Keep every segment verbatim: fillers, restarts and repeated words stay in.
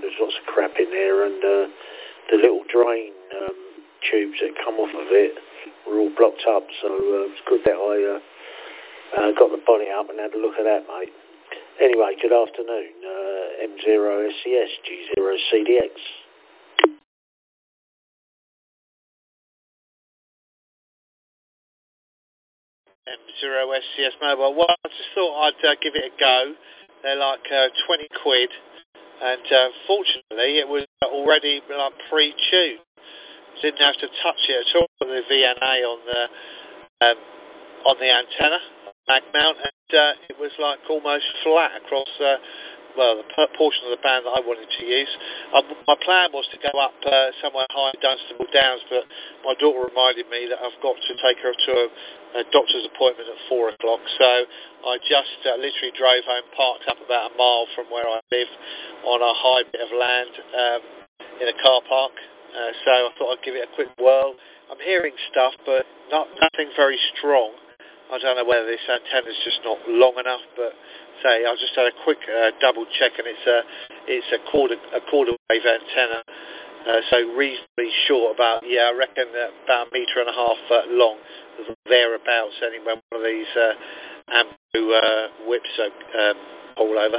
there's lots of crap in there, and uh, the little drain um, tubes that come off of it were all blocked up, so uh, it's good that I uh, uh, got the bonnet up and had a look at that, mate. Anyway, good afternoon, uh, M zero S C S, G zero C D X. M zero S C S Mobile. Well, I just thought I'd uh, give it a go. They're like uh, twenty quid, and uh, fortunately it was already like pre-tuned. Didn't have to touch it at all with the V N A on the um, on the antenna, mag mount, and uh, it was like almost flat across uh, well the per portion of the band that I wanted to use. Um, my plan was to go up uh, somewhere high in Dunstable Downs, but my daughter reminded me that I've got to take her to a, a doctor's appointment at four o'clock, so I just uh, literally drove home, parked up about a mile from where I live on a high bit of land um, in a car park. Uh, so I thought I'd give it a quick whirl. I'm hearing stuff, but not nothing very strong. I don't know whether this antenna's just not long enough, but say I just had a quick uh, double check, and it's a it's a quarter a quarter wave antenna, uh, so reasonably short, about yeah I reckon uh, about a metre and a half uh, long, thereabouts. Anyway, one of these uh, Ambu uh, whips uh, um, all over.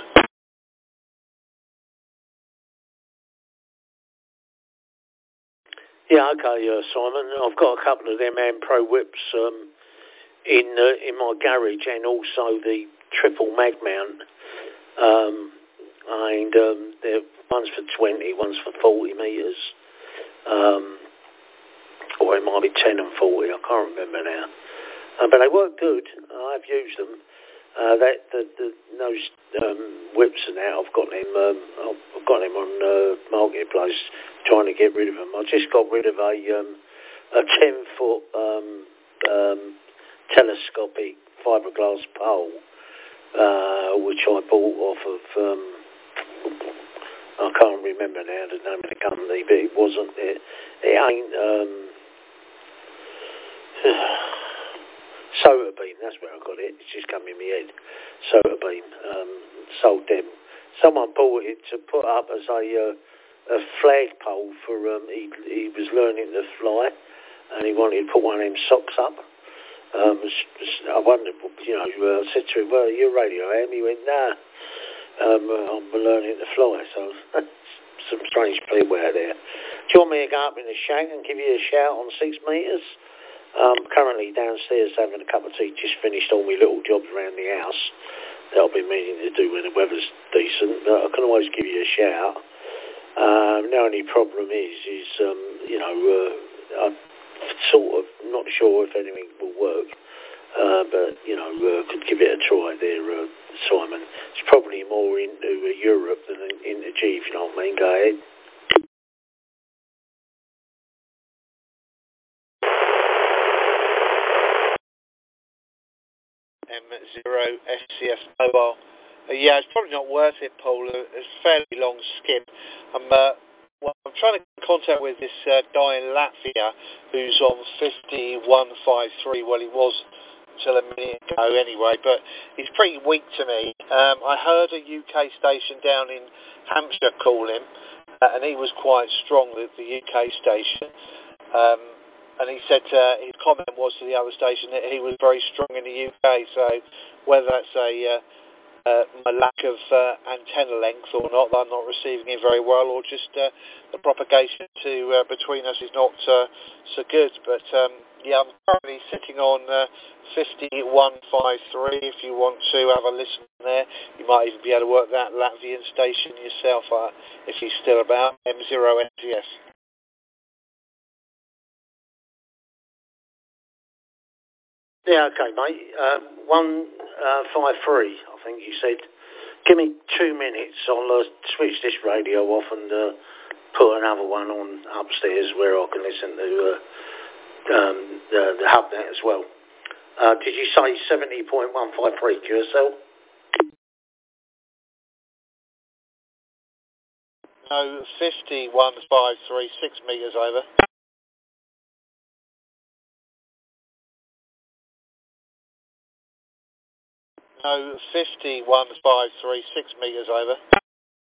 Yeah, okay, uh, Simon. I've got a couple of them Ampro whips um, in uh, in my garage, and also the triple mag mount. Um, and um, they're, one's for twenty, one's for forty metres. Um, or it might be ten and forty, I can't remember now. Uh, but they work good. I've used them. Uh, that the, the those um, whips and that, I've got them. Um, I've got them on uh, Marketplace, trying to get rid of them. I just got rid of a um, a ten foot um, um, telescopic fiberglass pole, uh, which I bought off of. Um, I can't remember now the name of the company, but it wasn't. It, it ain't. Um, Solar Beam, that's where I got it. It's just come in my head. Solar Beam, um, sold them. Someone bought it to put up as a uh, a flagpole for. Um, he he was learning to fly, and he wanted to put one of them socks up. Um, I wondered, you know, I said to him, "Well, you're radio am?" He went, "Nah, um, I'm learning to fly." So some strange people out there. Do you want me to go up in the shack and give you a shout on six metres? I'm um, currently downstairs having a cup of tea, just finished all my little jobs around the house that I've been meaning to do when the weather's decent, but I can always give you a shout. Um, the only problem is, is um, you know, uh, I'm sort of not sure if anything will work, uh, but, you know, uh, could give it a try there, uh, Simon. It's probably more into uh, Europe than into G, if you know what I mean. Go ahead. M zero S C S Mobile. Uh, yeah, it's probably not worth it, Paul. Uh, it's a fairly long skip. I'm, uh, well, I'm trying to get in contact with this uh, guy in Latvia who's on fifty-one fifty-three. Well, he was until a minute ago anyway, but he's pretty weak to me. Um, I heard a U K station down in Hampshire call him, uh, and he was quite strong with the U K station. Um, And he said uh, his comment was to the other station that he was very strong in the U K. So whether that's a, uh, uh, a lack of uh, antenna length or not, that I'm not receiving it very well, or just uh, the propagation to uh, between us is not uh, so good. But um, yeah, I'm currently sitting on uh, fifty-one fifty-three. If you want to have a listen there, you might even be able to work that Latvian station yourself uh, if he's still about. M zero N T S. Yeah, okay, mate. Uh, one uh, five three, I think you said. Give me two minutes. I'll uh, switch this radio off and uh, put another one on upstairs where I can listen to uh, um, the, the HubNet as well. Uh, did you say seventy point one five three Q S L? No, fifty-one fifty-three, six metres over. No, fifty-one fifty-three, six metres over.